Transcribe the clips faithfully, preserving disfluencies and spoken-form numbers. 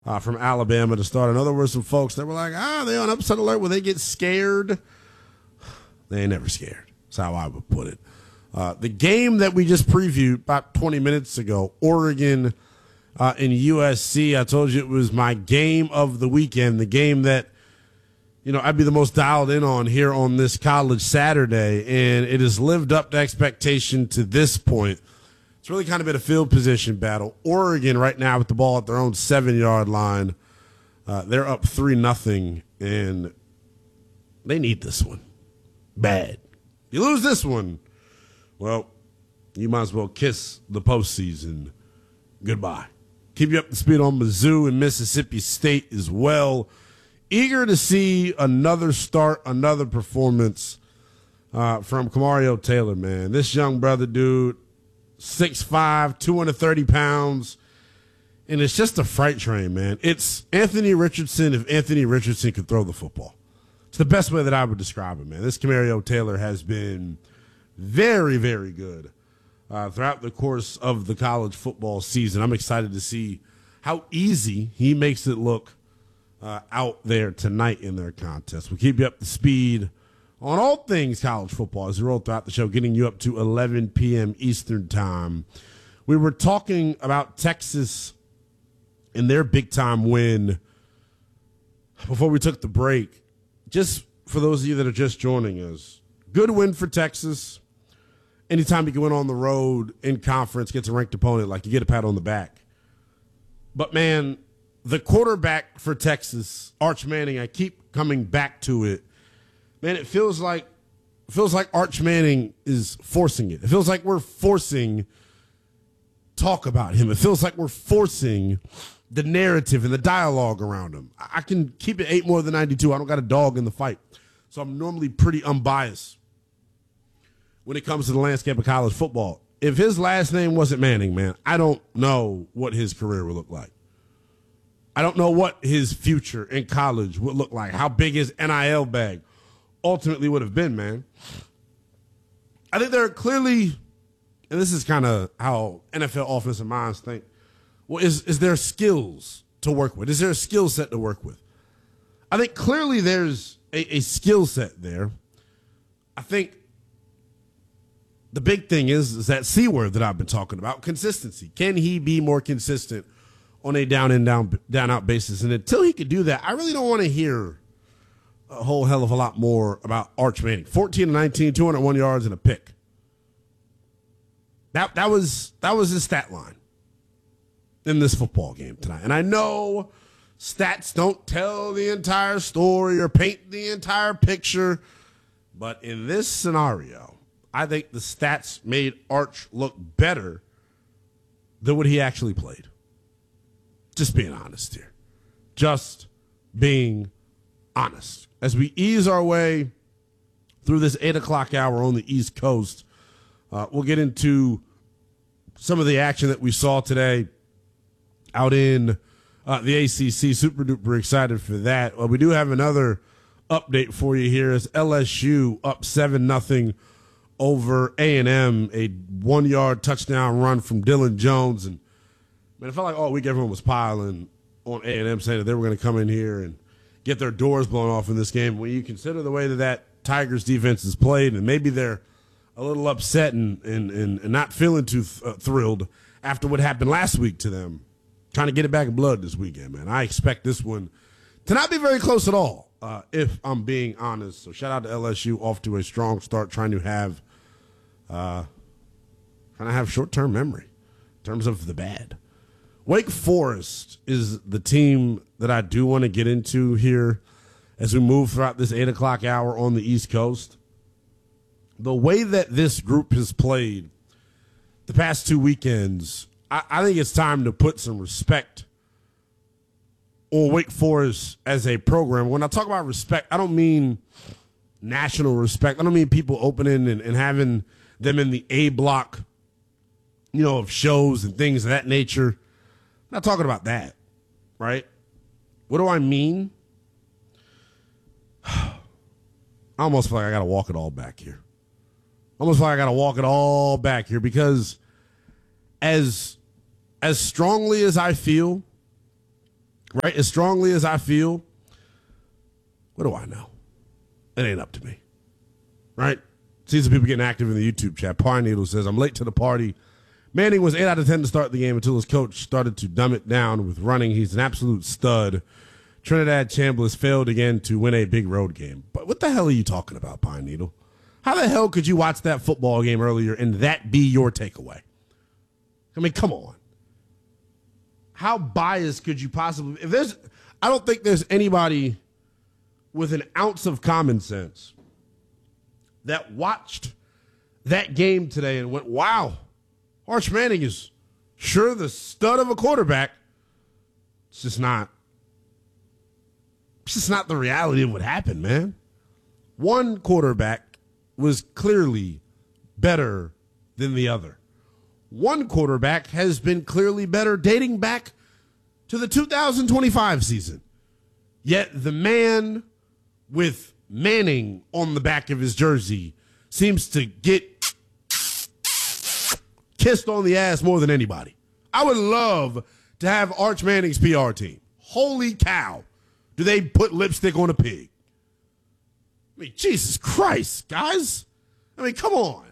uh, from Alabama to start. I know there were some folks that were like, ah, they on upset alert. Will they get scared? They ain't never scared. That's how I would put it. Uh, the game that we just previewed about twenty minutes ago, Oregon uh, and U S C, I told you it was my game of the weekend, the game that, you know, I'd be the most dialed in on here on this college Saturday, and it has lived up to expectation to this point. It's really kind of been a field position battle. Oregon right now with the ball at their own seven-yard line. Uh, they're up three nothing, and they need this one bad. You lose this one, well, you might as well kiss the postseason goodbye. Keep you up to speed on Mizzou and Mississippi State as well. Eager to see another start, another performance uh, from Kamario Taylor, man. This young brother, dude, six five, two hundred thirty pounds, and it's just a freight train, man. It's Anthony Richardson if Anthony Richardson could throw the football. It's the best way that I would describe it, man. This Kamario Taylor has been very, very good uh, throughout the course of the college football season. I'm excited to see how easy he makes it look uh, out there tonight in their contest. We'll keep you up to speed on all things college football as we roll throughout the show, getting you up to eleven p.m. Eastern time. We were talking about Texas and their big-time win before we took the break. Just for those of you that are just joining us, good win for Texas. Anytime you can win on the road in conference, gets a ranked opponent, like you get a pat on the back. But, man, the quarterback for Texas, Arch Manning, I keep coming back to it. Man, it feels like it feels like Arch Manning is forcing it. It feels like we're forcing talk about him. It feels like we're forcing the narrative and the dialogue around him. I can keep it eight more than ninety-two. I don't got a dog in the fight. So I'm normally pretty unbiased when it comes to the landscape of college football. If his last name wasn't Manning, man, I don't know what his career would look like. I don't know what his future in college would look like, how big his N I L bag ultimately would have been, man. I think there are clearly, and this is kind of how N F L offensive minds think, well, is, is there skills to work with? Is there a skill set to work with? I think clearly there's a, a skill set there. I think the big thing is, is that C word that I've been talking about, consistency. Can he be more consistent on a down and down, down out basis? And until he could do that, I really don't want to hear a whole hell of a lot more about Arch Manning. fourteen to nineteen, two hundred one yards and a pick. That that was that was his stat line in this football game tonight. And I know stats don't tell the entire story or paint the entire picture, but in this scenario, I think the stats made Arch look better than what he actually played. Just being honest here. Just being honest. As we ease our way through this eight o'clock hour on the East Coast, uh, we'll get into some of the action that we saw today out in uh, the A C C. Super duper excited for that. Well, we do have another update for you here as L S U up seven nothing over A and M, a one-yard touchdown run from Dylan Jones. And, man, it felt like all week everyone was piling on A and M saying that they were going to come in here and get their doors blown off in this game. When you consider the way that that Tigers defense is played, and maybe they're a little upset and, and, and, and not feeling too th- uh, thrilled after what happened last week to them, trying to get it back in blood this weekend, man. I expect this one to not be very close at all, uh, if I'm being honest. So shout out to L S U, off to a strong start, trying to have uh, trying to have short-term memory in terms of the bad. Wake Forest is the team that I do want to get into here as we move throughout this eight o'clock hour on the East Coast. The way that this group has played the past two weekends, I, I think it's time to put some respect on Wake Forest as a program. When I talk about respect, I don't mean national respect. I don't mean people opening and, and having them in the A block, you know, of shows and things of that nature. I'm not talking about that, right? What do I mean? I almost feel like I got to walk it all back here. Almost feel like I got to walk it all back here because as, as strongly as I feel right? As strongly as I feel, what do I know? It ain't up to me, right? See some people getting active in the YouTube chat. Pine Needle says, I'm late to the party. Manning was eight out of ten to start the game until his coach started to dumb it down with running. He's an absolute stud. Trinidad Chambliss failed again to win a big road game. But what the hell are you talking about, Pine Needle? How the hell could you watch that football game earlier and that be your takeaway? I mean, come on. How biased could you possibly – if there's – I don't think there's anybody with an ounce of common sense that watched that game today and went, wow, Arch Manning is sure the stud of a quarterback. It's just not. It's just not the reality of what happened, man. One quarterback was clearly better than the other. One quarterback has been clearly better dating back to the two thousand twenty-five season. Yet the man with Manning on the back of his jersey seems to get kissed on the ass more than anybody. I would love to have Arch Manning's P R team. Holy cow. Do they put lipstick on a pig? I mean, Jesus Christ, guys. I mean, come on.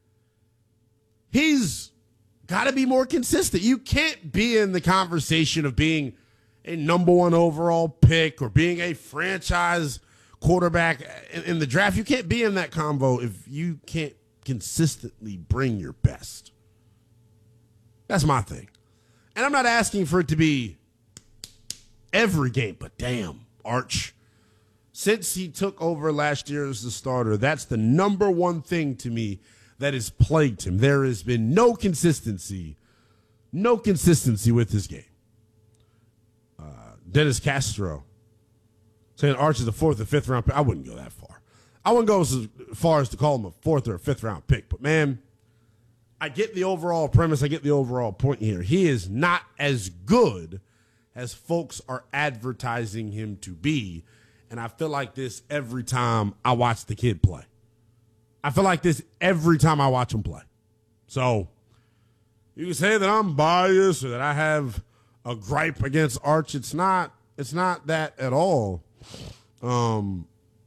He's got to be more consistent. You can't be in the conversation of being a number one overall pick or being a franchise quarterback in, in the draft. You can't be in that convo if you can't consistently bring your best. That's my thing. And I'm not asking for it to be every game, but damn, Arch. Since he took over last year as the starter, that's the number one thing to me that has plagued him. There has been no consistency, no consistency with his game. Uh, Dennis Castro saying Arch is a fourth or fifth round pick. I wouldn't go that far. I wouldn't go as far as to call him a fourth or a fifth round pick. But, man, I get the overall premise. I get the overall point here. He is not as good as folks are advertising him to be. And I feel like this every time I watch the kid play. I feel like this every time I watch him play. So you can say that I'm biased or that I have a gripe against Arch. It's not, it's not that at all. Um,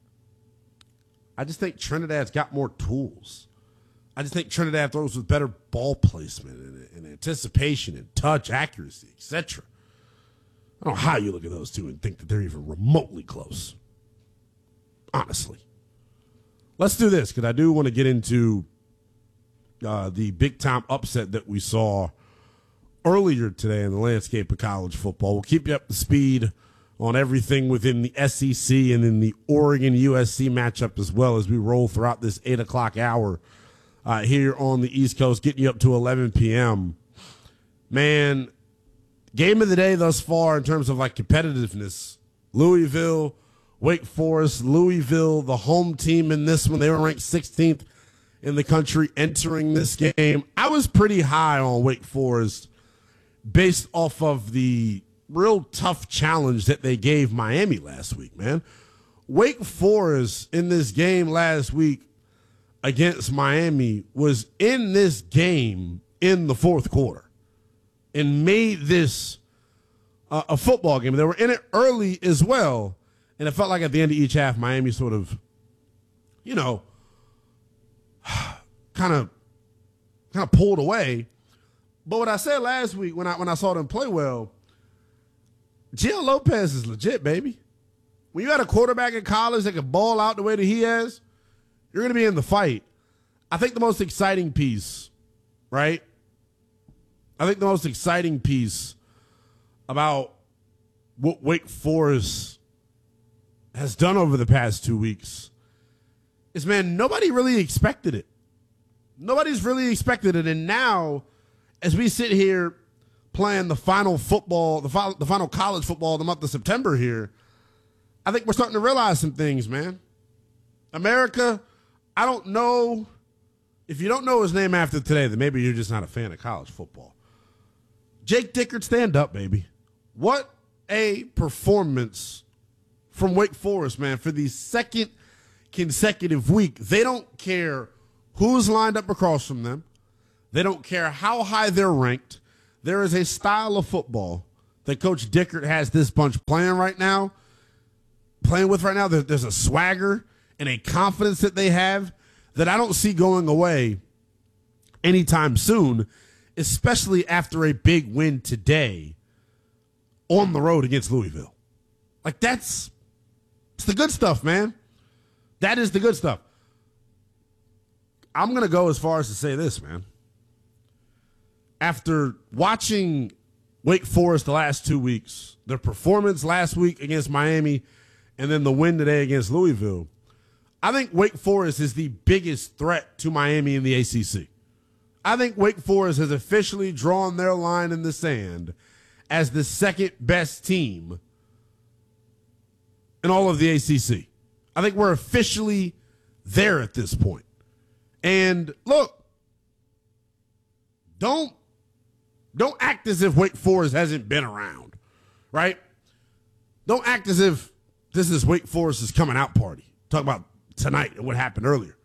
I just think Trinidad's got more tools. I just think Trinidad throws with better ball placement and, and anticipation and touch accuracy, et cetera. I don't know how you look at those two and think that they're even remotely close. Honestly. Let's do this, because I do want to get into uh, the big-time upset that we saw earlier today in the landscape of college football. We'll keep you up to speed on everything within the S E C and in the Oregon U S C matchup as well as we roll throughout this eight o'clock hour uh, here on the East Coast, getting you up to eleven p.m. Man, game of the day thus far in terms of like competitiveness, Louisville, Wake Forest. Louisville, the home team in this one. They were ranked sixteenth in the country entering this game. I was pretty high on Wake Forest based off of the real tough challenge that they gave Miami last week, man. Wake Forest in this game last week against Miami was in this game in the fourth quarter and made this uh, a football game. They were in it early as well. And it felt like at the end of each half, Miami sort of, you know, kind of kind of pulled away. But what I said last week when I when I saw them play well, Gio Lopez is legit, baby. When you got a quarterback in college that can ball out the way that he has, you're going to be in the fight. I think the most exciting piece, right? I think the most exciting piece about what Wake Forest has done over the past two weeks is, man, nobody really expected it. Nobody's really expected it. And now, as we sit here playing the final football, the final, the final college football of the month of September here, I think we're starting to realize some things, man. America, I don't know. If you don't know his name after today, then maybe you're just not a fan of college football. Jake Dickert, stand up, baby. What a performance from Wake Forest, man, for the second consecutive week. They don't care who's lined up across from them. They don't care how high they're ranked. There is a style of football that Coach Dickert has this bunch playing right now, playing with right now. There, there's a swagger and a confidence that they have that I don't see going away anytime soon, especially after a big win today on the road against Louisville. Like, that's it's the good stuff, man. That is the good stuff. I'm going to go as far as to say this, man. After watching Wake Forest the last two weeks, their performance last week against Miami, and then the win today against Louisville, I think Wake Forest is the biggest threat to Miami in the A C C. I think Wake Forest has officially drawn their line in the sand as the second best team in all of the A C C. I think we're officially there at this point. And look, don't don't act as if Wake Forest hasn't been around, right? Don't act as if this is Wake Forest's coming out party. Talk about tonight and what happened earlier.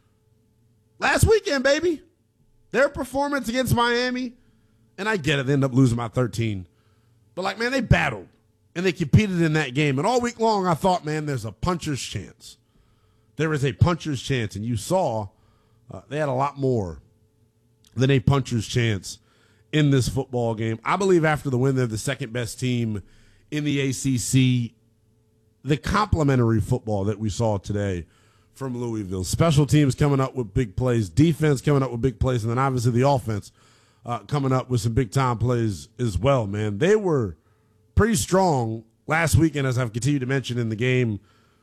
Last weekend, baby. Their performance against Miami, and I get it, they ended up losing by thirteen. But, like, man, they battled, and they competed in that game. And all week long, I thought, man, there's a puncher's chance. There is a puncher's chance. And you saw uh, they had a lot more than a puncher's chance in this football game. I believe after the win, they're the second best team in the A C C. The complimentary football that we saw today from Louisville. Special teams coming up with big plays, defense coming up with big plays, and then obviously the offense uh, coming up with some big-time plays as well, man. They were pretty strong last weekend, as I've continued to mention in the game,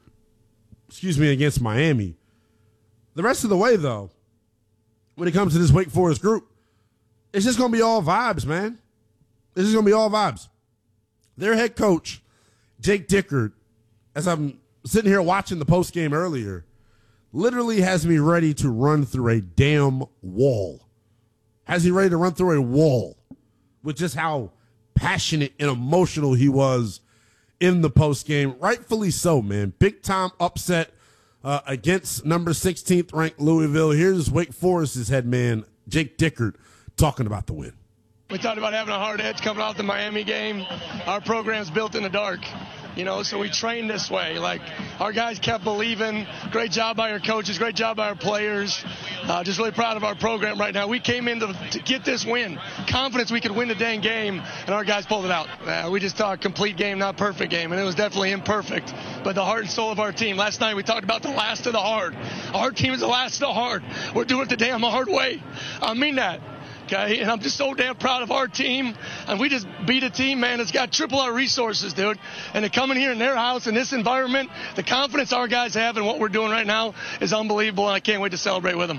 excuse me, against Miami. The rest of the way, though, when it comes to this Wake Forest group, it's just going to be all vibes, man. It's just going to be all vibes. Their head coach, Jake Dickert, as I'm sitting here watching the postgame earlier, literally has me ready to run through a damn wall. Has he ready to run through a wall with just how passionate and emotional he was in the postgame. Rightfully so, man. Big time upset uh, against number sixteenth ranked Louisville. Here's Wake Forest's head man, Jake Dickert, talking about the win. We talked about having a hard edge coming off the Miami game. Our program's built in the dark. You know, so we trained this way. Like, our guys kept believing. Great job by our coaches. Great job by our players. Uh, just really proud of our program right now. We came in to, to get this win. Confidence we could win the dang game, and our guys pulled it out. Uh, we just talked complete game, not perfect game, and it was definitely imperfect. But the heart and soul of our team. Last night we talked about the last of the hard. Our team is the last of the hard. We're doing it the damn hard way. I mean that. Okay, and I'm just so damn proud of our team. And we just beat a team, man, that's got triple our resources, dude. And to come in here in their house, in this environment, the confidence our guys have in what we're doing right now is unbelievable, and I can't wait to celebrate with them.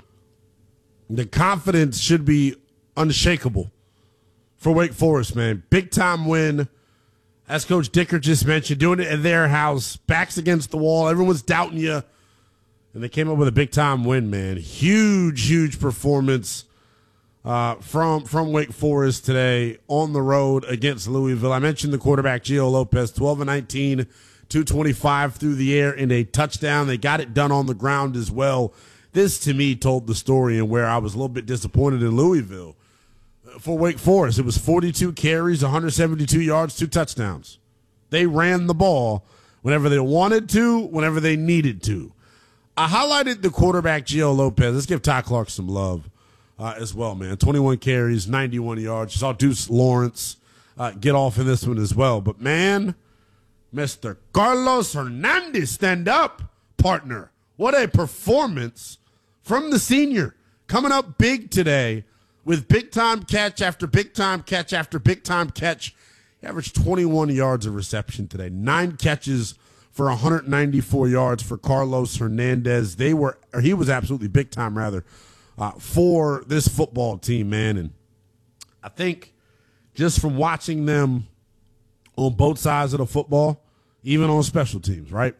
The confidence should be unshakable for Wake Forest, man. Big-time win, as Coach Dickert just mentioned, doing it in their house, backs against the wall. Everyone's doubting you. And they came up with a big-time win, man. Huge, huge performance Uh, from from Wake Forest today on the road against Louisville. I mentioned the quarterback, Gio Lopez, twelve and nineteen, two twenty-five through the air and a touchdown. They got it done on the ground as well. This, to me, told the story and where I was a little bit disappointed in Louisville. For Wake Forest, it was forty-two carries, one hundred seventy-two yards, two touchdowns. They ran the ball whenever they wanted to, whenever they needed to. I highlighted the quarterback, Gio Lopez. Let's give Ty Clark some love. Uh, as well, man. twenty-one carries, ninety-one yards. You saw Deuce Lawrence uh, get off in this one as well. But, man, Mister Carlos Hernandez, stand up, partner. What a performance from the senior. Coming up big today with big-time catch after big-time catch after big-time catch. He averaged twenty-one yards of reception today. Nine catches for one hundred ninety-four yards for Carlos Hernandez. They were, or he was absolutely big-time, rather, Uh, for this football team, man. And I think just from watching them on both sides of the football, even on special teams, right?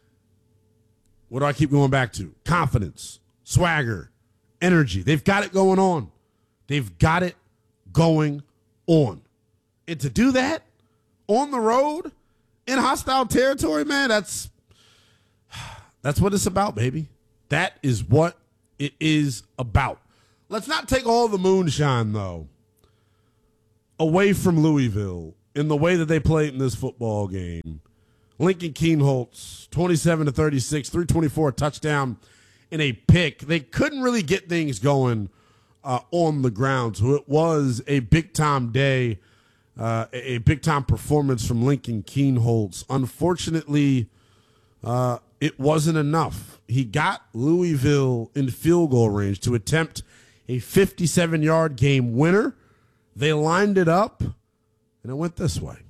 What do I keep going back to? Confidence, swagger, energy. They've got it going on. They've got it going on. And to do that on the road in hostile territory, man, that's that's what it's about, baby. That is what it is about. Let's not take all the moonshine, though, away from Louisville in the way that they played in this football game. Lincoln Kienholz, twenty-seven to thirty-six, three twenty-four, a touchdown and a pick. They couldn't really get things going uh, on the ground, so it was a big-time day, uh, a, a big-time performance from Lincoln Kienholz. Unfortunately, uh, it wasn't enough. He got Louisville in field goal range to attempt a fifty-seven-yard game winner. They lined it up, and it went this way.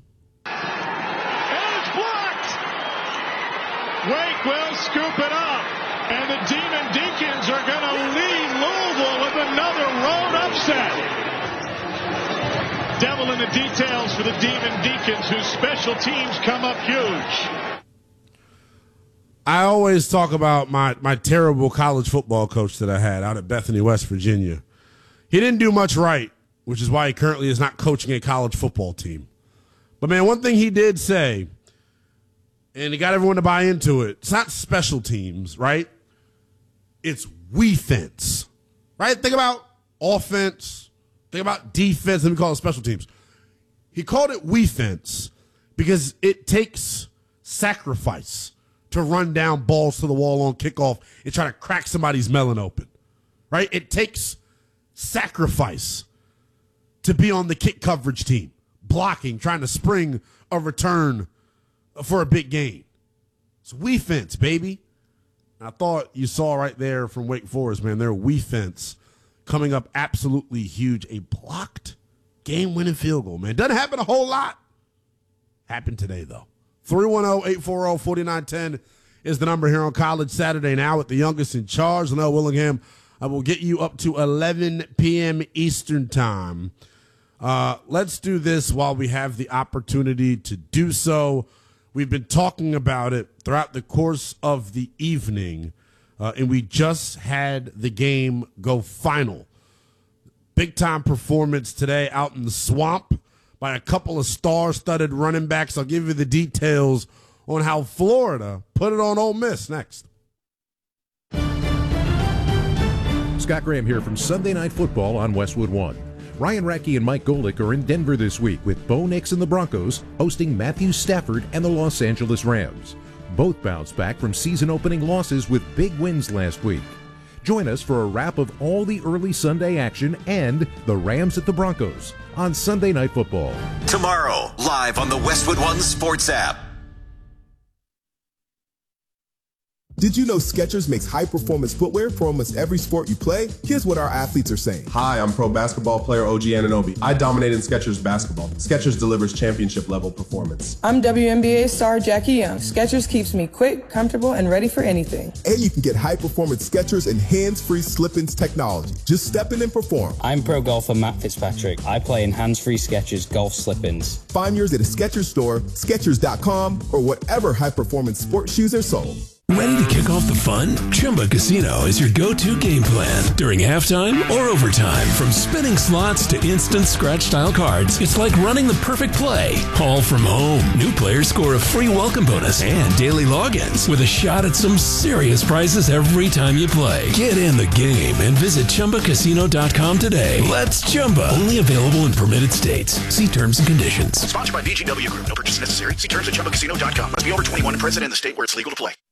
Wake will scoop it up, and the Demon Deacons are going to lead Louisville with another road upset. Devil in the details for the Demon Deacons, whose special teams come up huge. I always talk about my, my terrible college football coach that I had out at Bethany, West Virginia. He didn't do much right, which is why he currently is not coaching a college football team. But, man, one thing he did say, and he got everyone to buy into it. It's not special teams, right? It's we-fence, right? Think about offense. Think about defense. Let me call it special teams. He called it we-fence because it takes sacrifice to run down balls to the wall on kickoff and try to crack somebody's melon open, right? It takes sacrifice to be on the kick coverage team, blocking, trying to spring a return for a big game. It's we-fence, baby. I thought you saw right there from Wake Forest, man, their we-fence coming up absolutely huge. A blocked game-winning field goal, man. Doesn't happen a whole lot. Happened today, though. three one zero, eight four zero, four nine one zero is the number here on College Saturday Now with the youngest in charge. Linnell Willingham, I will get you up to eleven p.m. Eastern time. Uh, let's do this while we have the opportunity to do so. We've been talking about it throughout the course of the evening, uh, and we just had the game go final. Big-time performance today out in the swamp by a couple of star-studded running backs. I'll give you the details on how Florida put it on Ole Miss next. Scott Graham here from Sunday Night Football on Westwood One. Ryan Radke and Mike Golick are in Denver this week with Bo Nix and the Broncos hosting Matthew Stafford and the Los Angeles Rams. Both bounced back from season-opening losses with big wins last week. Join us for a wrap of all the early Sunday action and the Rams at the Broncos on Sunday Night Football. Tomorrow, live on the Westwood One Sports app. Did you know Skechers makes high-performance footwear for almost every sport you play? Here's what our athletes are saying. Hi, I'm pro basketball player O G Anunoby. I dominate in Skechers basketball. Skechers delivers championship-level performance. I'm W N B A star Jackie Young. Skechers keeps me quick, comfortable, and ready for anything. And you can get high-performance Skechers and hands-free slip-ins technology. Just step in and perform. I'm pro golfer Matt Fitzpatrick. I play in hands-free Skechers golf slip-ins. Find yours at a Skechers store, Skechers dot com, or whatever high-performance sports shoes are sold. Ready to kick off the fun? Chumba Casino is your go-to game plan during halftime or overtime. From spinning slots to instant scratch-style cards, it's like running the perfect play, all from home. New players score a free welcome bonus and daily logins with a shot at some serious prizes every time you play. Get in the game and visit Chumba Casino dot com today. Let's Chumba. Only available in permitted states. See terms and conditions. Sponsored by B G W Group. No purchase necessary. See terms at Chumba Casino dot com. Must be over twenty-one and present in the state where it's legal to play.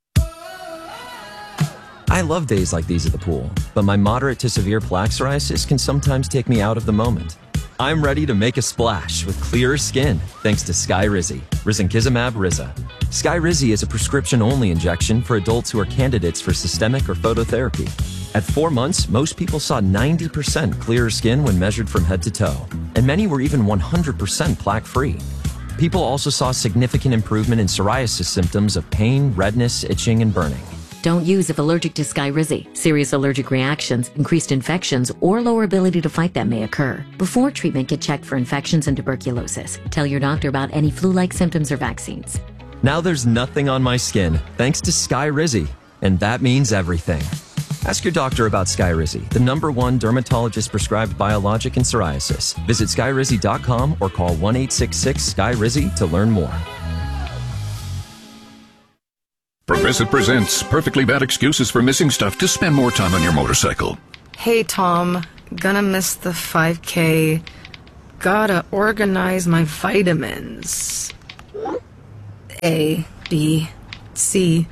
I love days like these at the pool, but my moderate to severe plaque psoriasis can sometimes take me out of the moment. I'm ready to make a splash with clearer skin thanks to Skyrizi, risankizumab Riza. Skyrizi is a prescription-only injection for adults who are candidates for systemic or phototherapy. At four months, most people saw ninety percent clearer skin when measured from head to toe, and many were even one hundred percent plaque-free. People also saw significant improvement in psoriasis symptoms of pain, redness, itching, and burning. Don't use if allergic to Skyrizi. Serious allergic reactions, increased infections, or lower ability to fight them may occur. Before treatment, get checked for infections and tuberculosis. Tell your doctor about any flu-like symptoms or vaccines. Now there's nothing on my skin, thanks to Skyrizi, and that means everything. Ask your doctor about Skyrizi, the number one dermatologist-prescribed biologic in psoriasis. Visit Skyrizi dot com or call one eight six six, S K Y R I Z I to learn more. Progressive presents perfectly bad excuses for missing stuff to spend more time on your motorcycle. Hey, Tom. Gonna miss the five K. gotta organize my vitamins. A, B, C.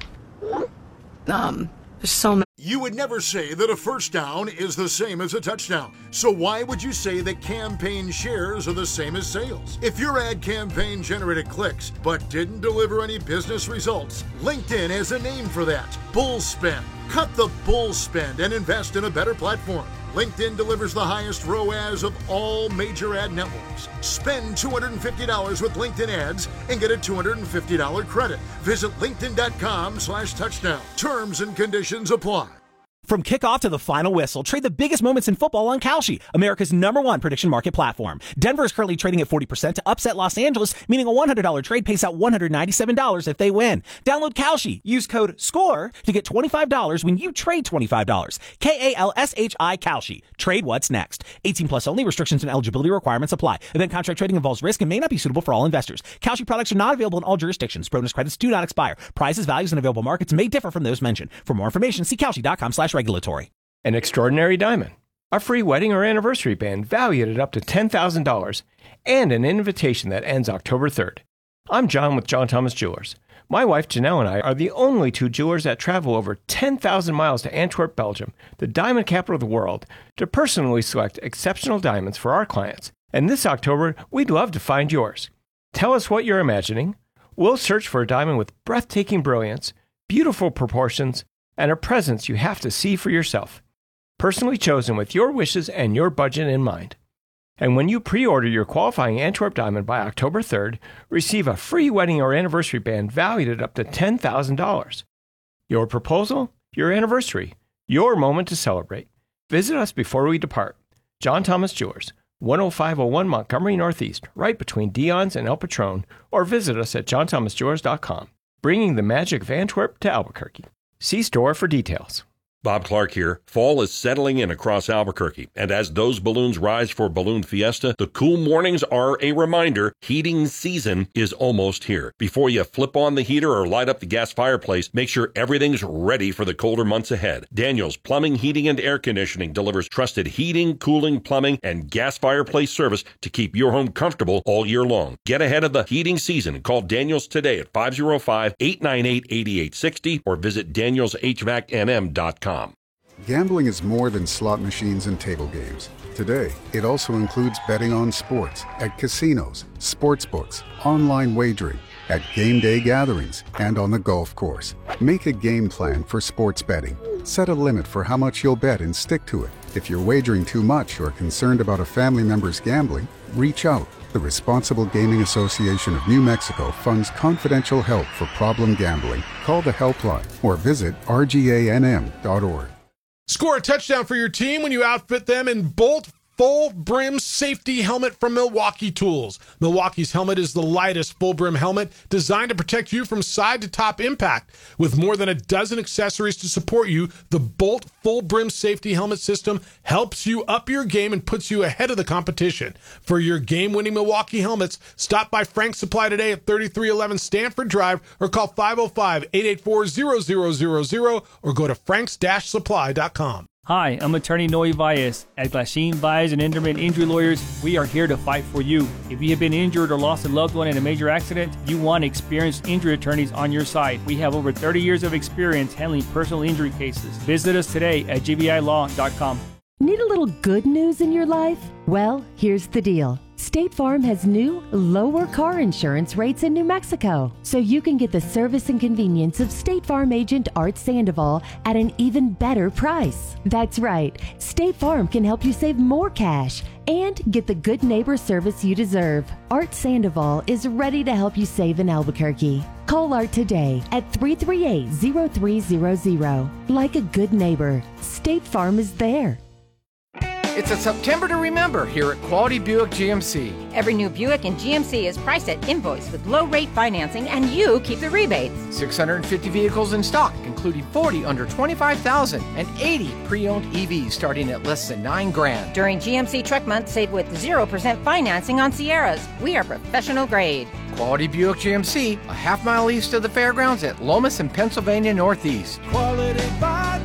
Um, there's so many. You would never say that a first down is the same as a touchdown. So why would you say that campaign shares are the same as sales? If your ad campaign generated clicks but didn't deliver any business results, LinkedIn has a name for that. Bull spend. Cut the bull spend and invest in a better platform. LinkedIn delivers the highest R O A S of all major ad networks. Spend two hundred fifty dollars with LinkedIn ads and get a two hundred fifty dollars credit. Visit linkedin.com slash touchdown. Terms and conditions apply. From kickoff to the final whistle, trade the biggest moments in football on Kalshi, America's number one prediction market platform. Denver is currently trading at forty percent to upset Los Angeles, meaning a one hundred dollars trade pays out one hundred ninety-seven dollars if they win. Download Kalshi. Use code SCORE to get twenty-five dollars when you trade twenty-five dollars. K A L S H I Kalshi. Trade what's next. eighteen plus only. Restrictions and eligibility requirements apply. Event contract trading involves risk and may not be suitable for all investors. Kalshi products are not available in all jurisdictions. Bonus credits do not expire. Prices, values, and available markets may differ from those mentioned. For more information, see Kalshi.com slash regulatory. An extraordinary diamond, a free wedding or anniversary band valued at up to ten thousand dollars, and an invitation that ends October third. I'm John with John Thomas Jewelers. My wife Janelle and I are the only two jewelers that travel over ten thousand miles to Antwerp, Belgium, the diamond capital of the world, to personally select exceptional diamonds for our clients. And this October, we'd love to find yours. Tell us what you're imagining. We'll search for a diamond with breathtaking brilliance, beautiful proportions, and a presence you have to see for yourself. Personally chosen with your wishes and your budget in mind. And when you pre-order your qualifying Antwerp diamond by October third, receive a free wedding or anniversary band valued at up to ten thousand dollars. Your proposal, your anniversary, your moment to celebrate. Visit us before we depart. John Thomas Jewelers, one oh five oh one Montgomery Northeast, right between Dion's and El Patron, or visit us at john thomas jewelers dot com, bringing the magic of Antwerp to Albuquerque. See store for details. Bob Clark here. Fall is settling in across Albuquerque, and as those balloons rise for Balloon Fiesta, the cool mornings are a reminder heating season is almost here. Before you flip on the heater or light up the gas fireplace, make sure everything's ready for the colder months ahead. Daniels Plumbing, Heating, and Air Conditioning delivers trusted heating, cooling, plumbing, and gas fireplace service to keep your home comfortable all year long. Get ahead of the heating season and call Daniels today at five oh five, eight nine eight, eight eight six oh or visit daniels h v a c n m dot com. Gambling is more than slot machines and table games. Today, it also includes betting on sports, at casinos, sports books, online wagering, at game day gatherings, and on the golf course. Make a game plan for sports betting. Set a limit for how much you'll bet and stick to it. If you're wagering too much or concerned about a family member's gambling, reach out. The Responsible Gaming Association of New Mexico funds confidential help for problem gambling. Call the helpline or visit r g a n m dot org. Score a touchdown for your team when you outfit them in Bolt Full Brim Safety Helmet from Milwaukee Tools. Milwaukee's helmet is the lightest full brim helmet designed to protect you from side to top impact. With more than a dozen accessories to support you, the Bolt Full Brim Safety Helmet system helps you up your game and puts you ahead of the competition. For your game-winning Milwaukee helmets, stop by Frank's Supply today at thirty-three eleven Stanford Drive or call five oh five, eight eight four, zero zero zero zero or go to franks dash supply dot com. Hi, I'm attorney Noe Valles. At Glasheen, Valles and Inderman Injury Lawyers, we are here to fight for you. If you have been injured or lost a loved one in a major accident, you want experienced injury attorneys on your side. We have over thirty years of experience handling personal injury cases. Visit us today at g v i law dot com. Need a little good news in your life? Well, here's the deal. State Farm has new, lower car insurance rates in New Mexico, so you can get the service and convenience of State Farm agent Art Sandoval at an even better price. That's right, State Farm can help you save more cash and get the good neighbor service you deserve. Art Sandoval is ready to help you save in Albuquerque. Call Art today at three three eight, zero three zero zero. Like a good neighbor, State Farm is there. It's a September to remember here at Quality Buick G M C. Every new Buick in G M C is priced at invoice with low-rate financing, and you keep the rebates. six hundred fifty vehicles in stock, including forty under twenty-five thousand and eighty pre-owned E Vs starting at less than nine grand. During G M C Truck Month, save with zero percent financing on Sierras. We are professional grade. Quality Buick G M C, a half mile east of the fairgrounds at Lomas and Pennsylvania Northeast. Quality by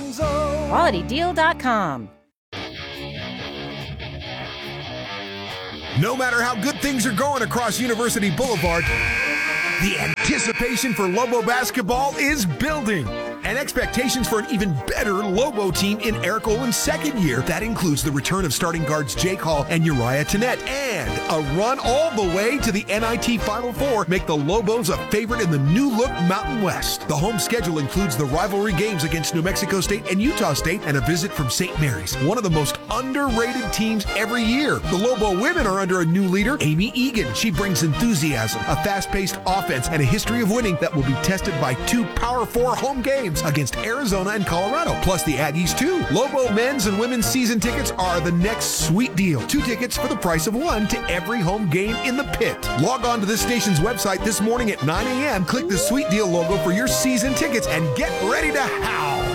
DeLorenzo. quality deal dot com. No matter how good things are going across University Boulevard, the anticipation for Lobo basketball is building. And expectations for an even better Lobo team in Eric Olin's second year. That includes the return of starting guards Jake Hall and Uriah Tennette. And a run all the way to the N I T Final Four make the Lobos a favorite in the new-look Mountain West. The home schedule includes the rivalry games against New Mexico State and Utah State and a visit from Saint Mary's, one of the most underrated teams every year. The Lobo women are under a new leader, Amy Egan. She brings enthusiasm, a fast-paced offense, and a history of winning that will be tested by two Power Four home games against Arizona and Colorado, plus the Aggies too. Lobo men's and women's season tickets are the next sweet deal. Two tickets for the price of one to every home game in the pit. Log on to this station's website this morning at nine a.m. Click the sweet deal logo for your season tickets and get ready to howl.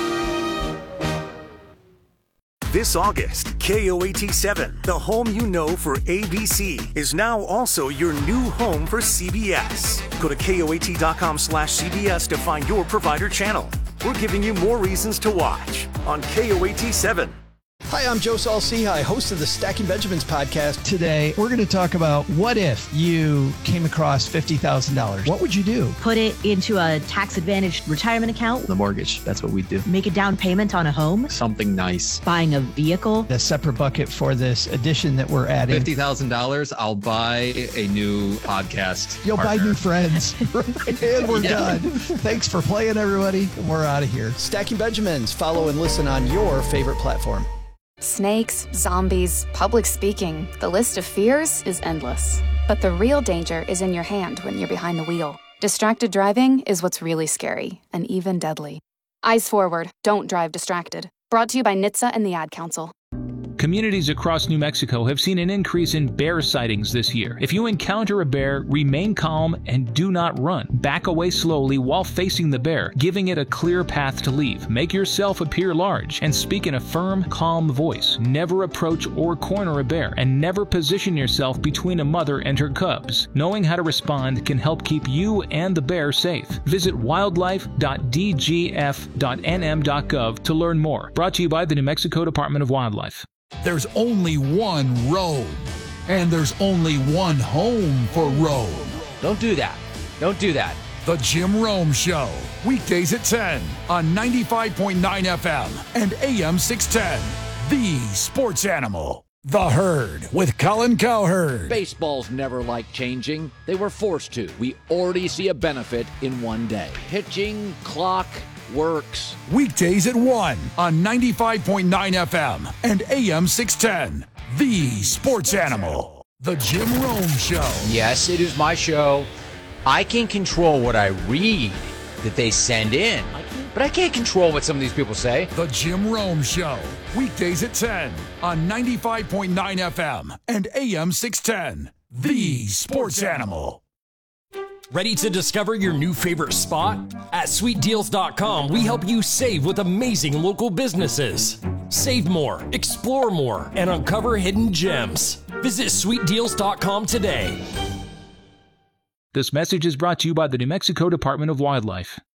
This August, K O A T seven, the home you know for A B C, is now also your new home for C B S. Go to K O A T dot com slash C B S to find your provider channel. We're giving you more reasons to watch on K O A T seven. Hi, I'm Joe Saul-Sehy, host of the Stacking Benjamins podcast. Today, we're going to talk about what if you came across fifty thousand dollars. What would you do? Put it into a tax-advantaged retirement account. The mortgage, that's what we do. Make a down payment on a home. Something nice. Buying a vehicle. A separate bucket for this addition that we're adding. fifty thousand dollars, I'll buy a new podcast You'll partner. buy new friends. And we're Yeah. done. Thanks for playing, everybody. We're out of here. Stacking Benjamins. Follow and listen on your favorite platform. Snakes, zombies, public speaking. The list of fears is endless. But the real danger is in your hand when you're behind the wheel. Distracted driving is what's really scary and even deadly. Eyes forward, don't drive distracted. Brought to you by N H T S A and the Ad Council. Communities across New Mexico have seen an increase in bear sightings this year. If you encounter a bear, remain calm and do not run. Back away slowly while facing the bear, giving it a clear path to leave. Make yourself appear large and speak in a firm, calm voice. Never approach or corner a bear, and never position yourself between a mother and her cubs. Knowing how to respond can help keep you and the bear safe. Visit wildlife dot d g f dot n m dot gov to learn more. Brought to you by the New Mexico Department of Wildlife. There's only one road, and there's only one home for Rome. Don't do that. Don't do that. The Jim Rome Show, weekdays at ten on ninety-five point nine F M and A M six ten. The Sports Animal. The Herd with Colin Cowherd. Baseball's never liked changing. They were forced to. We already see a benefit in one day. Pitching, clock, works. Weekdays at one on ninety-five point nine F M and A M six ten. The Sports Animal. The Jim Rome Show. Yes, it is my show. I can control what I read that they send in, but I can't control what some of these people say. The Jim Rome Show. Weekdays at ten on ninety-five point nine F M and A M six ten. The Sports Animal. Ready to discover your new favorite spot? At sweet deals dot com, we help you save with amazing local businesses. Save more, explore more, and uncover hidden gems. Visit sweet deals dot com today. This message is brought to you by the New Mexico Department of Wildlife.